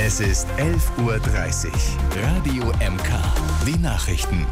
Es ist 11:30 Uhr. Radio MK. Die Nachrichten.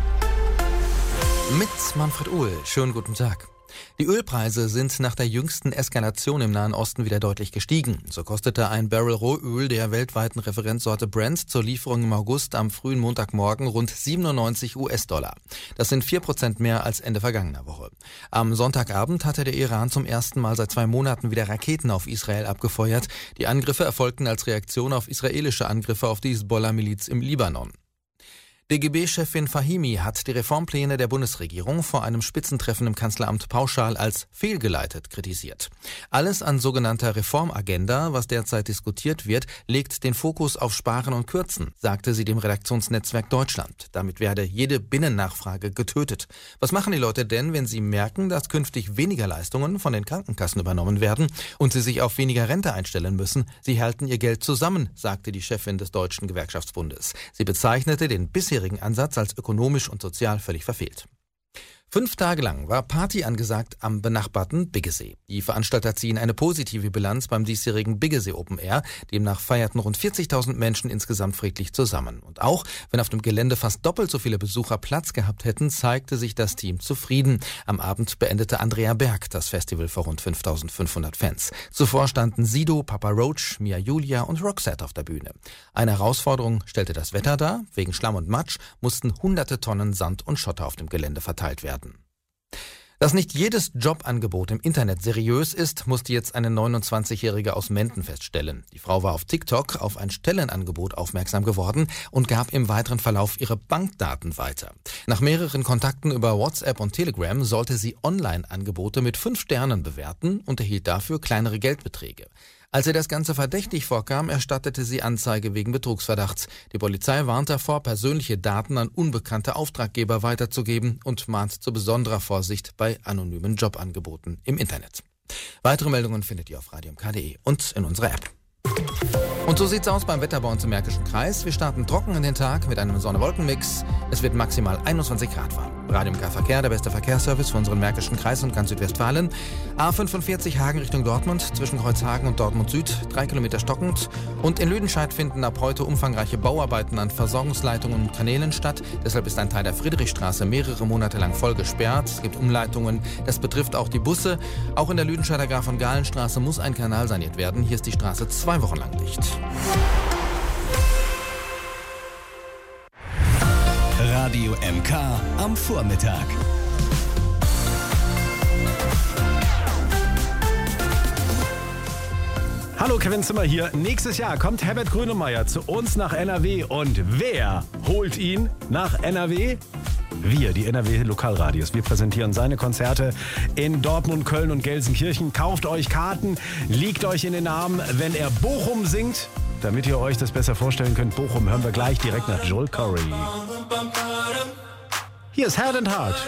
Mit Manfred Uhl. Schönen guten Tag. Die Ölpreise sind nach der jüngsten Eskalation im Nahen Osten wieder deutlich gestiegen. So kostete ein Barrel Rohöl der weltweiten Referenzsorte Brent zur Lieferung im August am frühen Montagmorgen rund 97 US-Dollar. Das sind 4% mehr als Ende vergangener Woche. Am Sonntagabend hatte der Iran zum ersten Mal seit 2 Monaten wieder Raketen auf Israel abgefeuert. Die Angriffe erfolgten als Reaktion auf israelische Angriffe auf die Hisbollah-Miliz im Libanon. DGB-Chefin Fahimi hat die Reformpläne der Bundesregierung vor einem Spitzentreffen im Kanzleramt pauschal als fehlgeleitet kritisiert. Alles an sogenannter Reformagenda, was derzeit diskutiert wird, legt den Fokus auf Sparen und Kürzen, sagte sie dem Redaktionsnetzwerk Deutschland. Damit werde jede Binnennachfrage getötet. Was machen die Leute denn, wenn sie merken, dass künftig weniger Leistungen von den Krankenkassen übernommen werden und sie sich auf weniger Rente einstellen müssen? Sie halten ihr Geld zusammen, sagte die Chefin des Deutschen Gewerkschaftsbundes. Sie bezeichnete den bisherigen Ansatz als ökonomisch und sozial völlig verfehlt. 5 Tage lang war Party angesagt am benachbarten Biggesee. Die Veranstalter ziehen eine positive Bilanz beim diesjährigen Biggesee Open Air. Demnach feierten rund 40.000 Menschen insgesamt friedlich zusammen. Und auch wenn auf dem Gelände fast doppelt so viele Besucher Platz gehabt hätten, zeigte sich das Team zufrieden. Am Abend beendete Andrea Berg das Festival vor rund 5.500 Fans. Zuvor standen Sido, Papa Roach, Mia Julia und Roxette auf der Bühne. Eine Herausforderung stellte das Wetter dar. Wegen Schlamm und Matsch mussten hunderte Tonnen Sand und Schotter auf dem Gelände verteilt werden. Dass nicht jedes Jobangebot im Internet seriös ist, musste jetzt eine 29-Jährige aus Menden feststellen. Die Frau war auf TikTok auf ein Stellenangebot aufmerksam geworden und gab im weiteren Verlauf ihre Bankdaten weiter. Nach mehreren Kontakten über WhatsApp und Telegram sollte sie Online-Angebote mit 5 Sternen bewerten und erhielt dafür kleinere Geldbeträge. Als ihr das Ganze verdächtig vorkam, erstattete sie Anzeige wegen Betrugsverdachts. Die Polizei warnt davor, persönliche Daten an unbekannte Auftraggeber weiterzugeben und mahnt zu besonderer Vorsicht bei anonymen Jobangeboten im Internet. Weitere Meldungen findet ihr auf radiomk.de und in unserer App. Und so sieht's aus beim Wetter bei uns im Märkischen Kreis. Wir starten trocken in den Tag mit einem Sonne-Wolken-Mix. Es wird maximal 21 Grad warm. Radio MK Verkehr, der beste Verkehrsservice für unseren Märkischen Kreis und ganz Südwestfalen. A45 Hagen Richtung Dortmund, zwischen Kreuzhagen und Dortmund Süd, 3 Kilometer stockend. Und in Lüdenscheid finden ab heute umfangreiche Bauarbeiten an Versorgungsleitungen und Kanälen statt. Deshalb ist ein Teil der Friedrichstraße mehrere Monate lang voll gesperrt. Es gibt Umleitungen. Das betrifft auch die Busse. Auch in der Lüdenscheider Graf von Galenstraße muss ein Kanal saniert werden. Hier ist die Straße 2 Wochen lang dicht. Radio MK am Vormittag. Hallo, Kevin Zimmer hier. Nächstes Jahr kommt Herbert Grönemeyer zu uns nach NRW. Und wer holt ihn nach NRW? Wir, die NRW-Lokalradios. Wir präsentieren seine Konzerte in Dortmund, Köln und Gelsenkirchen. Kauft euch Karten, liegt euch in den Armen, wenn er Bochum singt. Damit ihr euch das besser vorstellen könnt, Bochum hören wir gleich direkt nach Joel Corry. Hier ist Head and Heart.